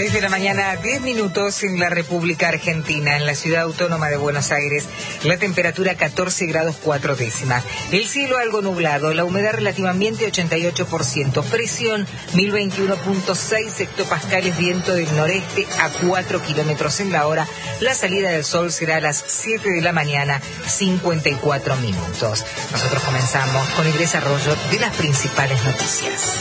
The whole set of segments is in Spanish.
6 de la mañana, 10 minutos en la República Argentina, en la ciudad autónoma de Buenos Aires. La temperatura 14 grados 4 décimas. El cielo algo nublado, la humedad relativamente 88%, presión 1021.6 hectopascales, viento del noreste a 4 kilómetros en la hora. La salida del sol será a las 7 de la mañana, 54 minutos. Nosotros comenzamos con el desarrollo de las principales noticias.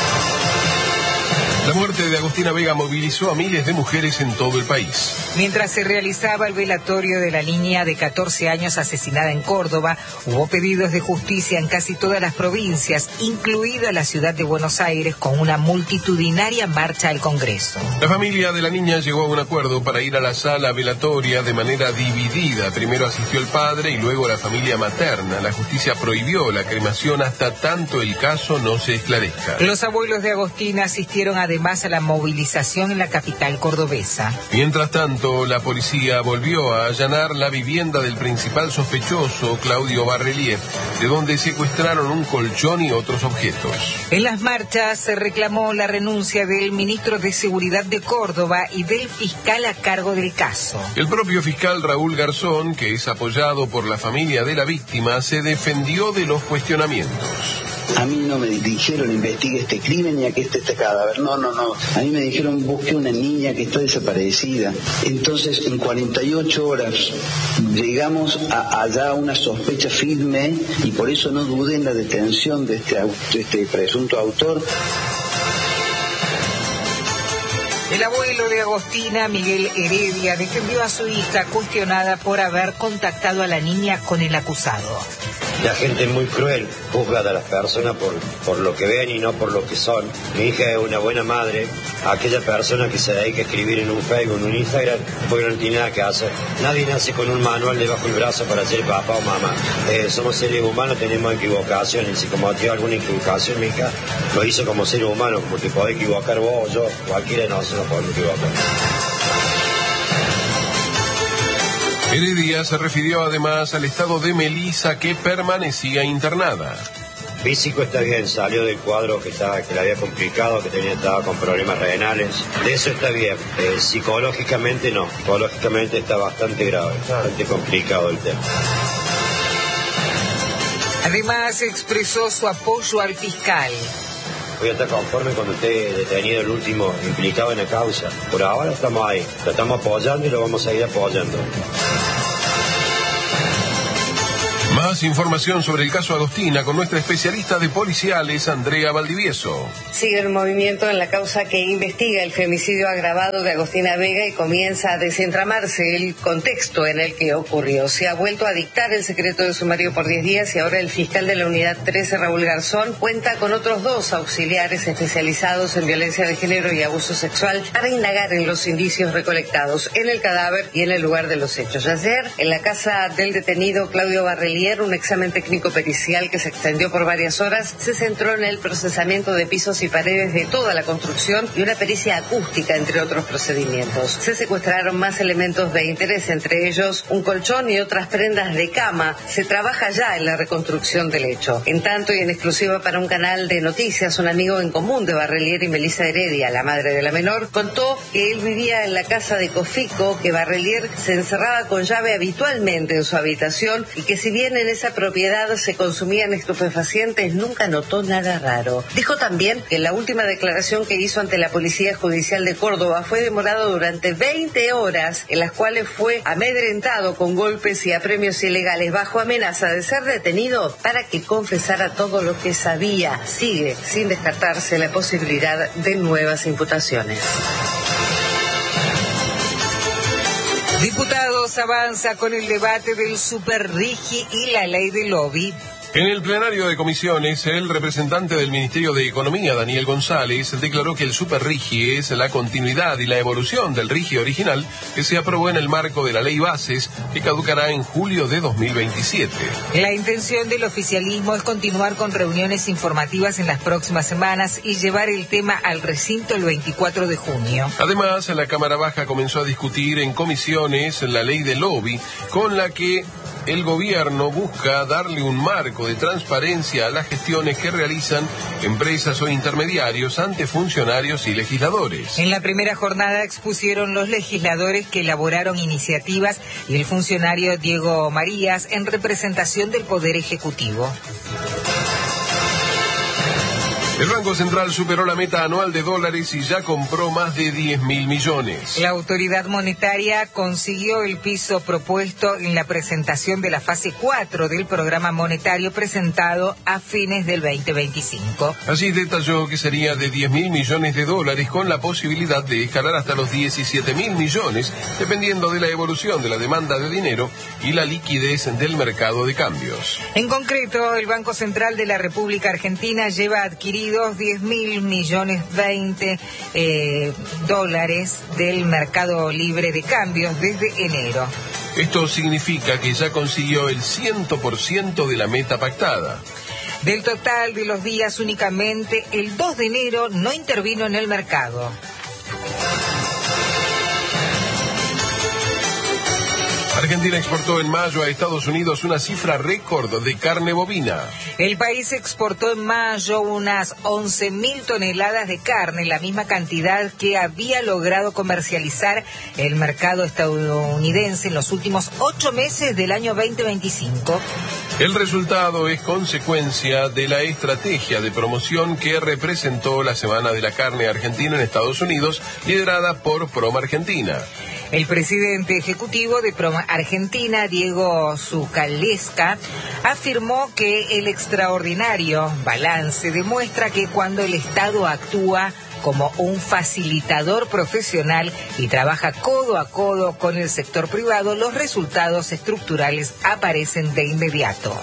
La muerte de Agostina Vega movilizó a miles de mujeres en todo el país. Mientras se realizaba el velatorio de la niña de 14 años asesinada en Córdoba, hubo pedidos de justicia en casi todas las provincias, incluida la ciudad de Buenos Aires, con una multitudinaria marcha al Congreso. La familia de la niña llegó a un acuerdo para ir a la sala velatoria de manera dividida. Primero asistió el padre y luego la familia materna. La justicia prohibió la cremación hasta tanto el caso no se esclarezca. Los abuelos de Agostina asistieron además a la movilización en la capital cordobesa. Mientras tanto, la policía volvió a allanar la vivienda del principal sospechoso, Claudio Barrelier, de donde secuestraron un colchón y otros objetos. En las marchas se reclamó la renuncia del ministro de Seguridad de Córdoba y del fiscal a cargo del caso. El propio fiscal Raúl Garzón, que es apoyado por la familia de la víctima, se defendió de los cuestionamientos. A mí no me dijeron investigue este crimen y aquí está este cadáver. No. A mí me dijeron busque una niña que está desaparecida. Entonces, en 48 horas llegamos allá a una sospecha firme y por eso no dudé en la detención de este presunto autor. El abuelo de Agostina, Miguel Heredia, defendió a su hija cuestionada por haber contactado a la niña con el acusado. La gente es muy cruel, juzga a las personas por lo que ven y no por lo que son. Mi hija es una buena madre. Aquella persona que se dedica a escribir en un Facebook, en un Instagram, porque no tiene nada que hacer. Nadie nace con un manual debajo del brazo para ser papá o mamá. Somos seres humanos, tenemos equivocaciones. Si cometió alguna equivocación, mi hija lo hizo como ser humano, como te podés equivocar vos o yo, cualquiera de nosotros nos podemos equivocar. Heredia se refirió además al estado de Melissa, que permanecía internada. Físico está bien, salió del cuadro que le había complicado, que estaba con problemas renales. De eso está bien. Psicológicamente no. Psicológicamente está bastante grave, bastante complicado el tema. Además expresó su apoyo al fiscal. Voy a estar conforme cuando esté detenido el último implicado en la causa. Por ahora estamos ahí, lo estamos apoyando y lo vamos a ir apoyando. Más información sobre el caso Agostina con nuestra especialista de policiales, Andrea Valdivieso. Sigue el movimiento en la causa que investiga el femicidio agravado de Agostina Vega y comienza a desentramarse el contexto en el que ocurrió. Se ha vuelto a dictar el secreto de sumario por 10 días y ahora el fiscal de la Unidad 13, Raúl Garzón, cuenta con otros 2 auxiliares especializados en violencia de género y abuso sexual para indagar en los indicios recolectados en el cadáver y en el lugar de los hechos. Ayer, en la casa del detenido Claudio Barrelier, un examen técnico pericial que se extendió por varias horas se centró en el procesamiento de pisos y paredes de toda la construcción y una pericia acústica, entre otros procedimientos. Se secuestraron más elementos de interés, entre ellos un colchón y otras prendas de cama. Se trabaja ya en la reconstrucción del hecho. En tanto, y en exclusiva para un canal de noticias, un amigo en común de Barrelier y Melissa Heredia, la madre de la menor, contó que él vivía en la casa de Cofico, que Barrelier se encerraba con llave habitualmente en su habitación y que si bien en esa propiedad se consumían estupefacientes, nunca notó nada raro. Dijo también que la última declaración que hizo ante la Policía Judicial de Córdoba fue demorado durante 20 horas, en las cuales fue amedrentado con golpes y apremios ilegales bajo amenaza de ser detenido para que confesara todo lo que sabía. Sigue sin descartarse la posibilidad de nuevas imputaciones. Diputados avanza con el debate del Superrigi y la ley del lobby. En el plenario de comisiones, el representante del Ministerio de Economía, Daniel González, declaró que el Superrigi es la continuidad y la evolución del Rigi original que se aprobó en el marco de la Ley Bases, que caducará en julio de 2027. La intención del oficialismo es continuar con reuniones informativas en las próximas semanas y llevar el tema al recinto el 24 de junio. Además, la Cámara Baja comenzó a discutir en comisiones la ley del lobby, con la que el gobierno busca darle un marco marco de transparencia a las gestiones que realizan empresas o intermediarios ante funcionarios y legisladores. En la primera jornada expusieron los legisladores que elaboraron iniciativas y el funcionario Diego Marías en representación del Poder Ejecutivo. El Banco Central superó la meta anual de dólares y ya compró más de 10.000 millones. La autoridad monetaria consiguió el piso propuesto en la presentación de la fase 4 del programa monetario presentado a fines del 2025. Así detalló que sería de 10.000 millones de dólares con la posibilidad de escalar hasta los 17.000 millones, dependiendo de la evolución de la demanda de dinero y la liquidez del mercado de cambios. En concreto, el Banco Central de la República Argentina lleva adquirido 10.000 millones dólares del mercado libre de cambios desde enero. Esto significa que ya consiguió el 100% de la meta pactada. Del total de los días, únicamente el 2 de enero no intervino en el mercado. Argentina exportó en mayo a Estados Unidos una cifra récord de carne bovina. El país exportó en mayo unas 11.000 toneladas de carne, la misma cantidad que había logrado comercializar el mercado estadounidense en los últimos 8 meses del año 2025. El resultado es consecuencia de la estrategia de promoción que representó la Semana de la Carne Argentina en Estados Unidos, liderada por Proma Argentina. El presidente ejecutivo de Proma Argentina, Diego Zucalesca, afirmó que el extraordinario balance demuestra que cuando el Estado actúa como un facilitador profesional y trabaja codo a codo con el sector privado, los resultados estructurales aparecen de inmediato.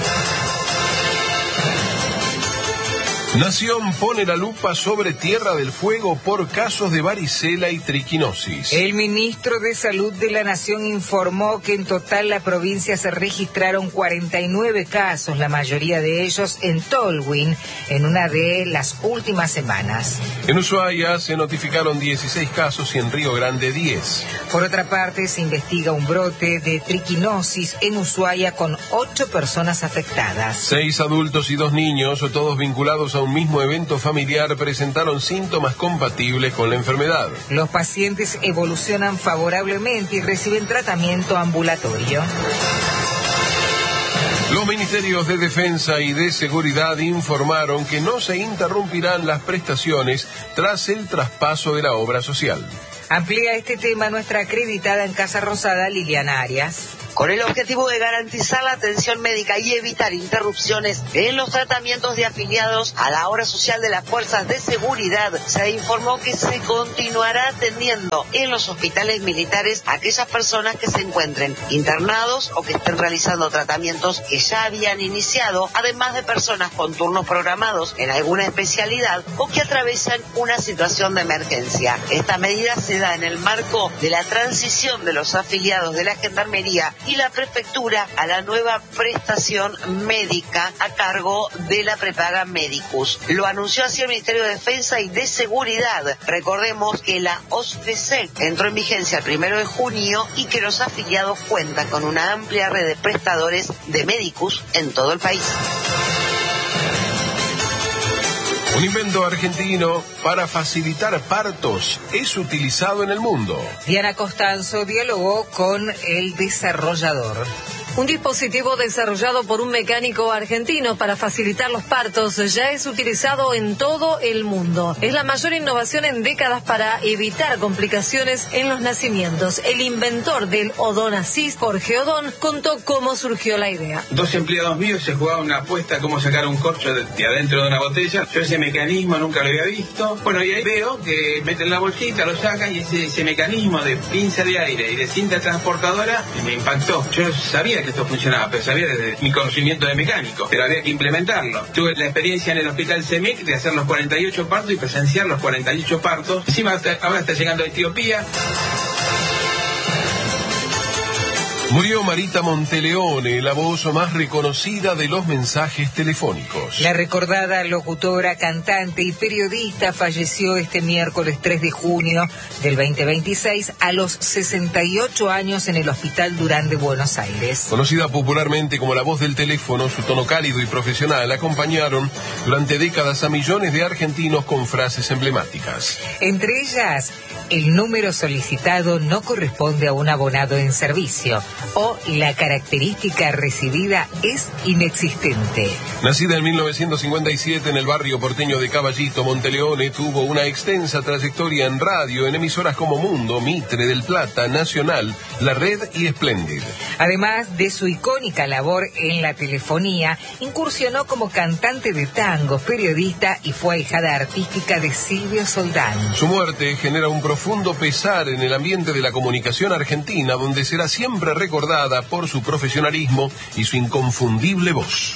Nación pone la lupa sobre Tierra del Fuego por casos de varicela y triquinosis. El ministro de Salud de la Nación informó que en total la provincia se registraron 49 casos, la mayoría de ellos en Tolwyn, en una de las últimas semanas. En Ushuaia se notificaron 16 casos y en Río Grande 10. Por otra parte, se investiga un brote de triquinosis en Ushuaia con 8 personas afectadas. 6 adultos y 2 niños, todos vinculados a un mismo evento familiar, presentaron síntomas compatibles con la enfermedad. Los pacientes evolucionan favorablemente y reciben tratamiento ambulatorio. Los ministerios de Defensa y de Seguridad informaron que no se interrumpirán las prestaciones tras el traspaso de la obra social. Amplía este tema nuestra acreditada en Casa Rosada, Liliana Arias. Con el objetivo de garantizar la atención médica y evitar interrupciones en los tratamientos de afiliados a la obra social de las fuerzas de seguridad, se informó que se continuará atendiendo en los hospitales militares a aquellas personas que se encuentren internados o que estén realizando tratamientos que ya habían iniciado, además de personas con turnos programados en alguna especialidad o que atraviesan una situación de emergencia. Esta medida se da en el marco de la transición de los afiliados de la Gendarmería y la Prefectura a la nueva prestación médica a cargo de la prepaga Medicus. Lo anunció así el Ministerio de Defensa y de Seguridad. Recordemos que la OSPC entró en vigencia el 1 de junio y que los afiliados cuentan con una amplia red de prestadores de Medicus en todo el país. Un invento argentino para facilitar partos es utilizado en el mundo. Diana Costanzo dialogó con el desarrollador. Un dispositivo desarrollado por un mecánico argentino para facilitar los partos ya es utilizado en todo el mundo. Es la mayor innovación en décadas para evitar complicaciones en los nacimientos. El inventor del Odón Assist, Jorge Odón, contó cómo surgió la idea. 2 empleados míos se jugaban una apuesta a cómo sacar un corcho de adentro de una botella. Yo ese mecanismo nunca lo había visto. Bueno, y ahí veo que meten la bolsita, lo sacan y ese mecanismo de pinza de aire y de cinta transportadora me impactó. Yo sabía que esto funcionaba, pero sabía desde mi conocimiento de mecánico, pero había que implementarlo. Tuve la experiencia en el hospital CEMIC de hacer los 48 partos y presenciar los 48 partos. Encima ahora está llegando a Etiopía. Murió Marita Monteleone, la voz más reconocida de los mensajes telefónicos. La recordada locutora, cantante y periodista falleció este miércoles 3 de junio del 2026 a los 68 años en el Hospital Durán de Buenos Aires. Conocida popularmente como la voz del teléfono, su tono cálido y profesional acompañaron durante décadas a millones de argentinos con frases emblemáticas. Entre ellas, el número solicitado no corresponde a un abonado en servicio, o la característica recibida es inexistente. Nacida en 1957 en el barrio porteño de Caballito, Monteleone tuvo una extensa trayectoria en radio en emisoras como Mundo, Mitre, Del Plata, Nacional, La Red y Splendid. Además de su icónica labor en la telefonía, incursionó como cantante de tango, periodista y fue ahijada artística de Silvio Soldán. Su muerte genera un profundo pesar en el ambiente de la comunicación argentina, donde será siempre recordada por su profesionalismo y su inconfundible voz.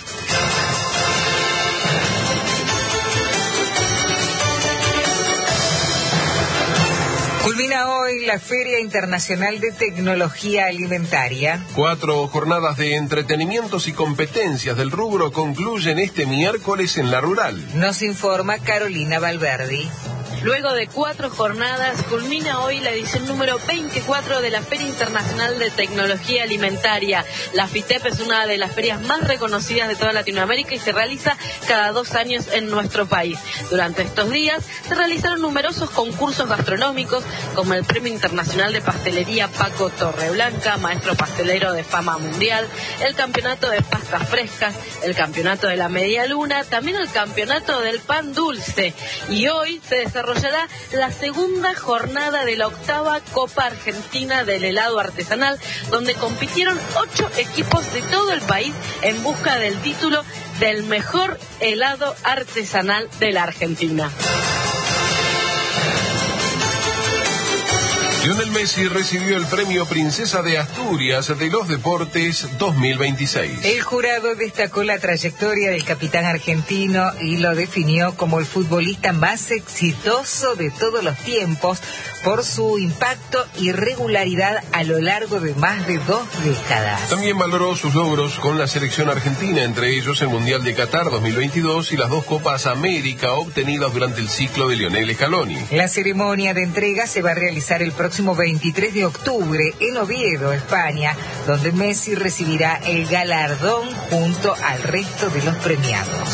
Culmina hoy la Feria Internacional de Tecnología Alimentaria. 4 jornadas de entretenimientos y competencias del rubro concluyen este miércoles en La Rural. Nos informa Carolina Valverdi. Luego de 4 jornadas, culmina hoy la edición número 24 de la Feria Internacional de Tecnología Alimentaria. La FITEP es una de las ferias más reconocidas de toda Latinoamérica y se realiza cada 2 años en nuestro país. Durante estos días se realizaron numerosos concursos gastronómicos, como el Premio Internacional de Pastelería Paco Torreblanca, maestro pastelero de fama mundial, el Campeonato de Pastas Frescas, el Campeonato de la Media Luna, también el Campeonato del Pan Dulce. Y hoy se desarrollará la segunda jornada de la 8ª Copa Argentina del Helado Artesanal, donde compitieron 8 equipos de todo el país en busca del título del mejor helado artesanal de la Argentina. Lionel Messi recibió el premio Princesa de Asturias de los Deportes 2026. El jurado destacó la trayectoria del capitán argentino y lo definió como el futbolista más exitoso de todos los tiempos por su impacto y regularidad a lo largo de más de 2 décadas. También valoró sus logros con la selección argentina, entre ellos el Mundial de Qatar 2022 y las 2 Copas América obtenidas durante el ciclo de Lionel Scaloni. La ceremonia de entrega se va a realizar el próximo 23 de octubre en Oviedo, España, donde Messi recibirá el galardón junto al resto de los premiados.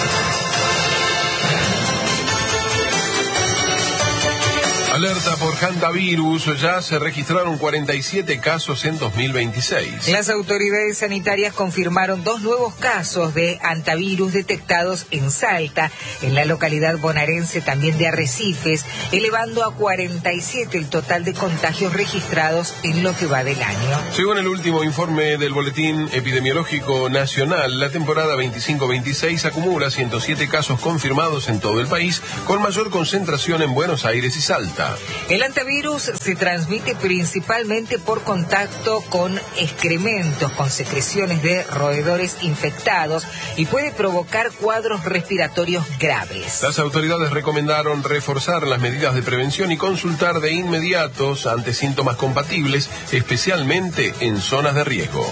Alerta por hantavirus, ya se registraron 47 casos en 2026. Las autoridades sanitarias confirmaron 2 nuevos casos de hantavirus detectados en Salta, en la localidad bonaerense también de Arrecifes, elevando a 47 el total de contagios registrados en lo que va del año. Según el último informe del Boletín Epidemiológico Nacional, la temporada 25-26 acumula 107 casos confirmados en todo el país, con mayor concentración en Buenos Aires y Salta. El hantavirus se transmite principalmente por contacto con excrementos, con secreciones de roedores infectados y puede provocar cuadros respiratorios graves. Las autoridades recomendaron reforzar las medidas de prevención y consultar de inmediato ante síntomas compatibles, especialmente en zonas de riesgo.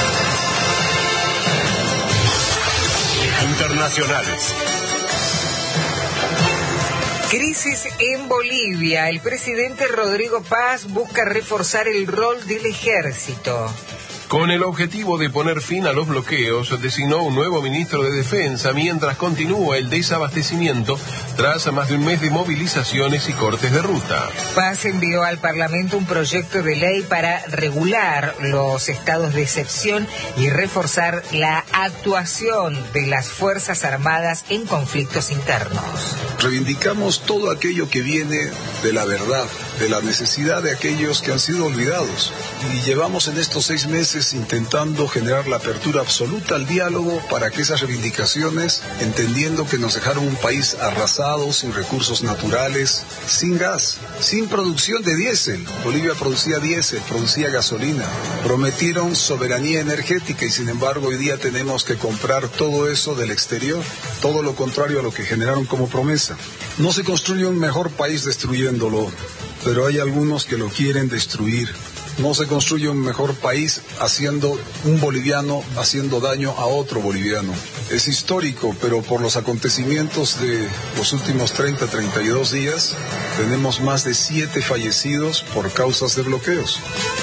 Internacionales. Crisis en Bolivia. El presidente Rodrigo Paz busca reforzar el rol del ejército. Con el objetivo de poner fin a los bloqueos, designó un nuevo ministro de Defensa mientras continúa el desabastecimiento tras más de un mes de movilizaciones y cortes de ruta. Paz envió al Parlamento un proyecto de ley para regular los estados de excepción y reforzar la actuación de las Fuerzas Armadas en conflictos internos. Reivindicamos todo aquello que viene de la verdad, de la necesidad de aquellos que han sido olvidados. Y llevamos en estos 6 meses intentando generar la apertura absoluta al diálogo para que esas reivindicaciones, entendiendo que nos dejaron un país arrasado, sin recursos naturales, sin gas, sin producción de diésel. Bolivia producía diésel, producía gasolina. Prometieron soberanía energética y sin embargo hoy día tenemos que comprar todo eso del exterior, todo lo contrario a lo que generaron como promesa. No se construye un mejor país destruyéndolo, pero hay algunos que lo quieren destruir. No se construye un mejor país haciendo un boliviano haciendo daño a otro boliviano. Es histórico, pero por los acontecimientos de los últimos 32 días, tenemos más de 7 fallecidos por causas de bloqueos.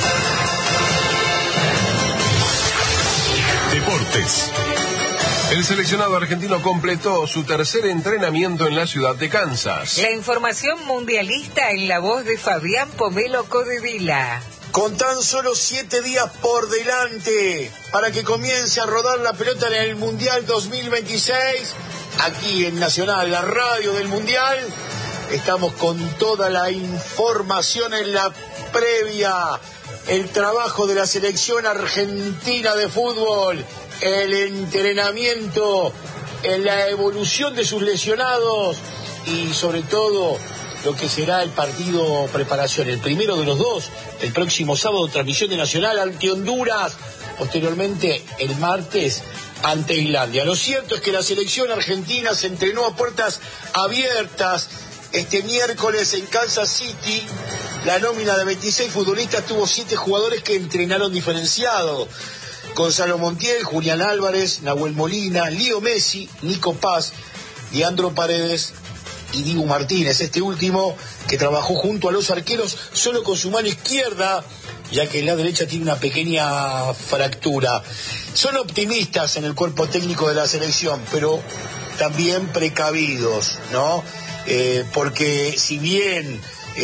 Deportes. El seleccionado argentino completó su tercer entrenamiento en la ciudad de Kansas. La información mundialista en la voz de Fabián Pomelo Codevila. Con tan solo 7 días por delante para que comience a rodar la pelota en el Mundial 2026, aquí en Nacional, la radio del Mundial, estamos con toda la información en la previa, el trabajo de la selección argentina de fútbol, el entrenamiento, la evolución de sus lesionados y sobre todo lo que será el partido preparación, el primero de los dos, el próximo sábado, transmisión de Nacional ante Honduras, posteriormente el martes ante Islandia. Lo cierto es que la selección argentina se entrenó a puertas abiertas este miércoles en Kansas City. La nómina de 26 futbolistas tuvo 7 jugadores que entrenaron diferenciado. Gonzalo Montiel, Julián Álvarez, Nahuel Molina, Leo Messi, Nico Paz, Leandro Paredes y Dibu Martínez, este último que trabajó junto a los arqueros solo con su mano izquierda, ya que en la derecha tiene una pequeña fractura. Son optimistas en el cuerpo técnico de la selección, pero también precavidos, ¿no? Porque si bien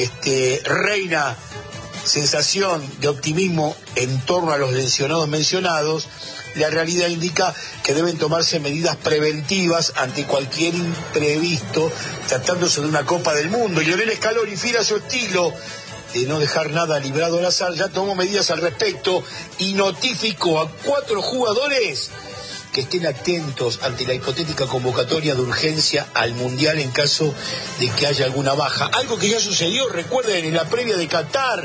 reina sensación de optimismo en torno a los lesionados mencionados, la realidad indica que deben tomarse medidas preventivas ante cualquier imprevisto, tratándose de una Copa del Mundo. Y Lionel Scaloni, fiel a su estilo de no dejar nada librado al azar, ya tomó medidas al respecto y notificó a 4 jugadores que estén atentos ante la hipotética convocatoria de urgencia al Mundial en caso de que haya alguna baja. Algo que ya sucedió, recuerden, en la previa de Qatar,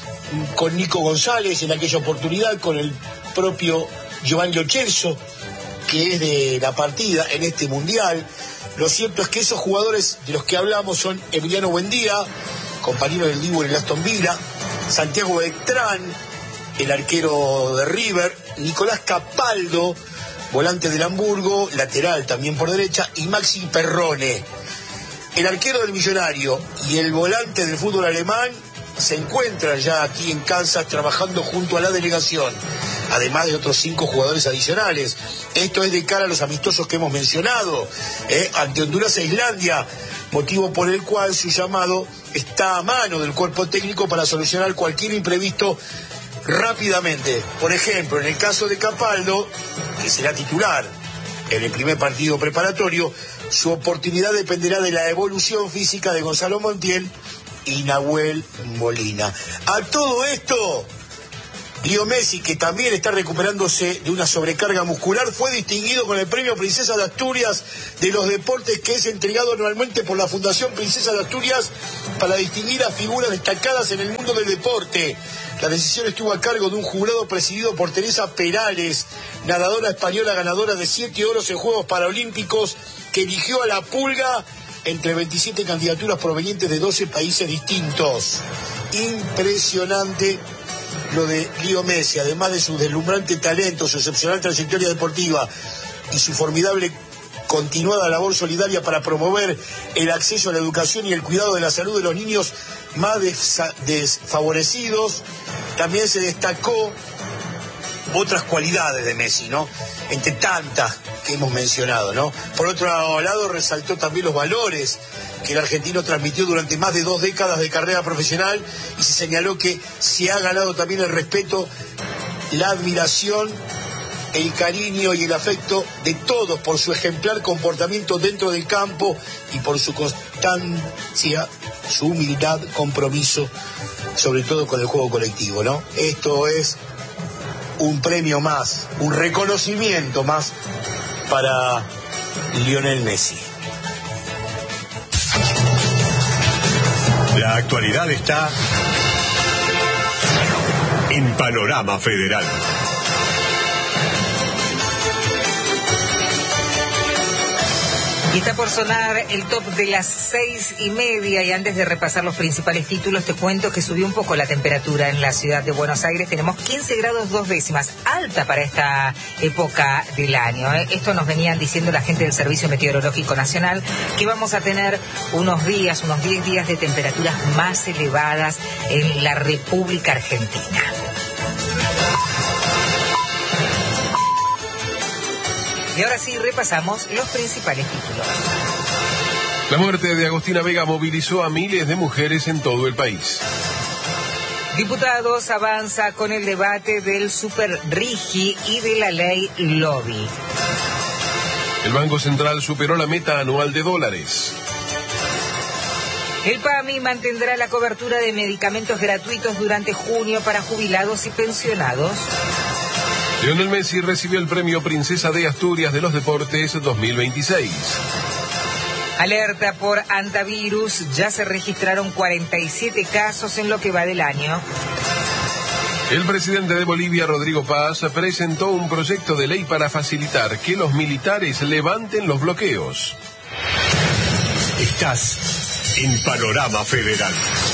con Nico González, en aquella oportunidad, con el propio Giovanni Lo Celso, que es de la partida en este Mundial. Lo cierto es que esos jugadores de los que hablamos son Emiliano Buendía, compañero del Dibu en el Aston Villa, Santiago Beltrán, el arquero de River, Nicolás Capaldo, volante del Hamburgo, lateral también por derecha, y Maxi Perrone. El arquero del Millonario y el volante del fútbol alemán se encuentran ya aquí en Kansas trabajando junto a la delegación, además de otros 5 jugadores adicionales. Esto es de cara a los amistosos que hemos mencionado, ante Honduras e Islandia, motivo por el cual su llamado está a mano del cuerpo técnico para solucionar cualquier imprevisto rápidamente. Por ejemplo, en el caso de Capaldo, que será titular en el primer partido preparatorio, su oportunidad dependerá de la evolución física de Gonzalo Montiel y Nahuel Molina. A todo esto, Leo Messi, que también está recuperándose de una sobrecarga muscular, fue distinguido con el premio Princesa de Asturias de los deportes, que es entregado anualmente por la Fundación Princesa de Asturias para distinguir a figuras destacadas en el mundo del deporte. La decisión estuvo a cargo de un jurado presidido por Teresa Perales, nadadora española ganadora de 7 oros en Juegos Paralímpicos, que eligió a la Pulga entre 27 candidaturas provenientes de 12 países distintos. Impresionante lo de Leo Messi, además de su deslumbrante talento, su excepcional trayectoria deportiva y su formidable continuada labor solidaria para promover el acceso a la educación y el cuidado de la salud de los niños más desfavorecidos. También se destacó otras cualidades de Messi, ¿no? Entre tantas que hemos mencionado, ¿no? Por otro lado, resaltó también los valores que el argentino transmitió durante más de 2 décadas de carrera profesional, y se señaló que se ha ganado también el respeto, la admiración, el cariño y el afecto de todos por su ejemplar comportamiento dentro del campo y por su constancia, su humildad, compromiso, sobre todo con el juego colectivo, ¿no? Esto es un premio más, un reconocimiento más para Lionel Messi. La actualidad está en Panorama Federal. Y está por sonar el top de las 6:30, y antes de repasar los principales títulos te cuento que subió un poco la temperatura en la ciudad de Buenos Aires. Tenemos 15 grados 2 décimas, alta para esta época del año. Esto nos venían diciendo la gente del Servicio Meteorológico Nacional, que vamos a tener unos 10 días de temperaturas más elevadas en la República Argentina. Y ahora sí, repasamos los principales títulos. La muerte de Agostina Vega movilizó a miles de mujeres en todo el país. Diputados avanza con el debate del Superrigi y de la ley Lobby. El Banco Central superó la meta anual de dólares. El PAMI mantendrá la cobertura de medicamentos gratuitos durante junio para jubilados y pensionados. Lionel Messi recibió el premio Princesa de Asturias de los Deportes 2026. Alerta por antivirus, ya se registraron 47 casos en lo que va del año. El presidente de Bolivia, Rodrigo Paz, presentó un proyecto de ley para facilitar que los militares levanten los bloqueos. Estás en Panorama Federal.